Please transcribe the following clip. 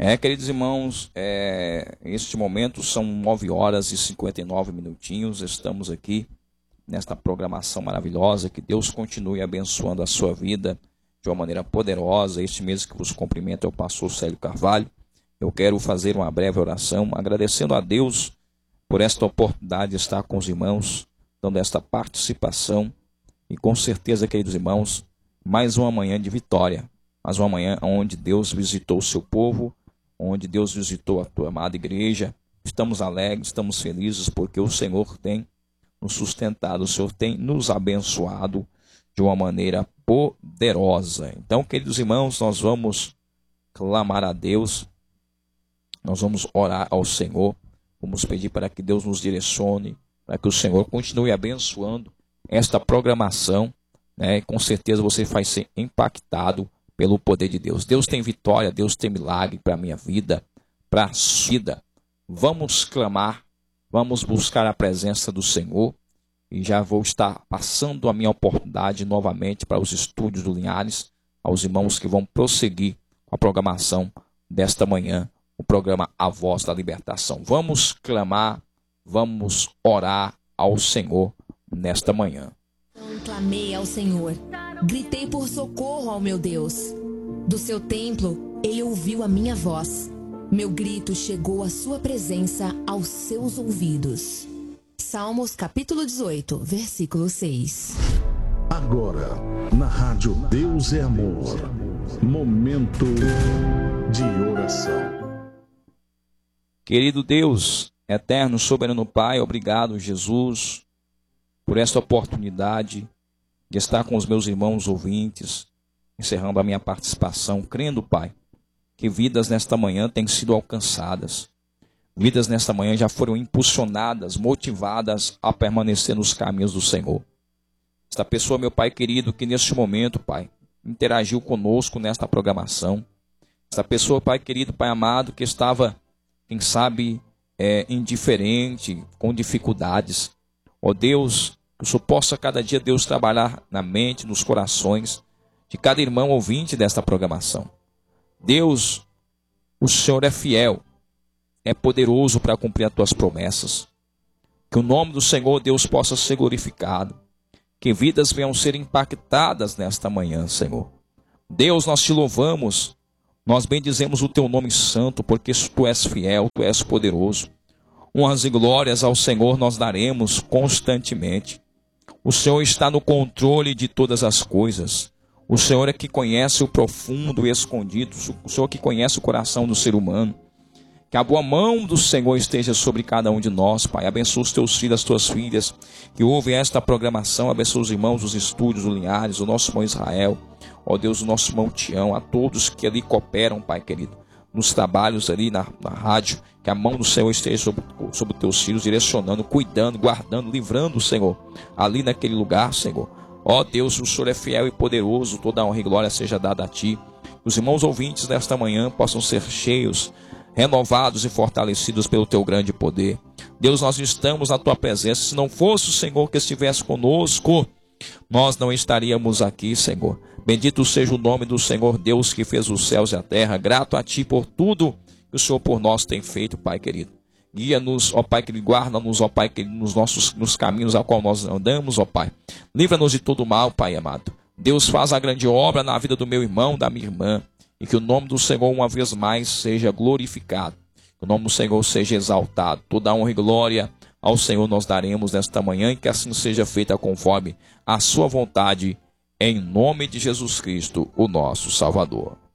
Queridos irmãos, este momento são 9 horas e 59 minutinhos. Estamos aqui nesta programação maravilhosa. Que Deus continue abençoando a sua vida de uma maneira poderosa. Este mês que vos cumprimento é o pastor Célio Carvalho. Eu quero fazer uma breve oração, agradecendo a Deus por esta oportunidade de estar com os irmãos, dando esta participação. E com certeza, queridos irmãos, mais uma manhã de vitória. Mais uma manhã onde Deus visitou o seu povo, onde Deus visitou a tua amada igreja. Estamos alegres, estamos felizes, porque o Senhor tem nos sustentado, o Senhor tem nos abençoado de uma maneira poderosa. Então, queridos irmãos, nós vamos clamar a Deus, nós vamos orar ao Senhor, vamos pedir para que Deus nos direcione, para que o Senhor continue abençoando esta programação, né? Com certeza você vai ser impactado pelo poder de Deus. Deus tem vitória, Deus tem milagre para a minha vida, para a sua vida. Vamos clamar, vamos buscar a presença do Senhor. E já vou estar passando a minha oportunidade novamente para os estúdios do Linhares, aos irmãos que vão prosseguir com a programação desta manhã, o programa A Voz da Libertação. Vamos clamar, vamos orar ao Senhor nesta manhã. Clamei ao Senhor, gritei por socorro ao meu Deus. Do seu templo, ele ouviu a minha voz. Meu grito chegou à sua presença, aos seus ouvidos. Salmos capítulo 18, versículo 6. Agora, na rádio Deus é Amor, momento de oração. Querido Deus, eterno, soberano Pai, obrigado, Jesus, por esta oportunidade de estar com os meus irmãos ouvintes, encerrando a minha participação, crendo, Pai, que vidas nesta manhã têm sido alcançadas. Vidas nesta manhã já foram impulsionadas, motivadas a permanecer nos caminhos do Senhor. Esta pessoa, meu Pai querido, que neste momento, Pai, interagiu conosco nesta programação. Esta pessoa, Pai querido, Pai amado, que estava, quem sabe, indiferente, com dificuldades. Ó Deus, que o Senhor possa cada dia, Deus, trabalhar na mente, nos corações de cada irmão ouvinte desta programação. Deus, o Senhor é fiel, é poderoso para cumprir as tuas promessas. Que o nome do Senhor, Deus, possa ser glorificado. Que vidas venham ser impactadas nesta manhã, Senhor. Deus, nós te louvamos, nós bendizemos o teu nome santo, porque tu és fiel, tu és poderoso. Honras e glórias ao Senhor nós daremos constantemente. O Senhor está no controle de todas as coisas. O Senhor é que conhece o profundo e escondido. O Senhor que conhece o coração do ser humano. Que a boa mão do Senhor esteja sobre cada um de nós, Pai. Abençoa os teus filhos, as tuas filhas, que ouvem esta programação. Abençoa os irmãos dos estúdios, do Linhares, o nosso irmão Israel. Ó Deus, o nosso irmão Tião, a todos que ali cooperam, Pai querido, nos trabalhos ali na rádio. Que a mão do Senhor esteja sobre os teus filhos, direcionando, cuidando, guardando, livrando, Senhor, ali naquele lugar, Senhor. Ó Deus, o Senhor é fiel e poderoso, toda a honra e glória seja dada a Ti. Os irmãos ouvintes desta manhã possam ser cheios, renovados e fortalecidos pelo Teu grande poder. Deus, nós estamos na Tua presença. Se não fosse o Senhor que estivesse conosco, nós não estaríamos aqui, Senhor. Bendito seja o nome do Senhor Deus que fez os céus e a terra. Grato a Ti por tudo que o Senhor por nós tem feito, Pai querido. Guia-nos, ó Pai querido, guarda-nos, ó Pai querido, nos caminhos ao qual nós andamos, ó Pai. Livra-nos de todo mal, Pai amado. Deus, faz a grande obra na vida do meu irmão, da minha irmã. E que o nome do Senhor uma vez mais seja glorificado. Que o nome do Senhor seja exaltado. Toda a honra e glória ao Senhor nós daremos nesta manhã. E que assim seja feita conforme a sua vontade. Em nome de Jesus Cristo, o nosso Salvador.